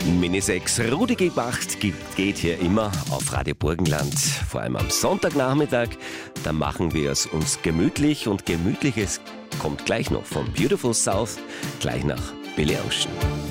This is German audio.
Mini 6 Rudi Gebacht geht hier immer auf Radio Burgenland, vor allem am Sonntagnachmittag. Da machen wir es uns gemütlich und Gemütliches kommt gleich noch von Beautiful South, gleich nach Billy Ocean.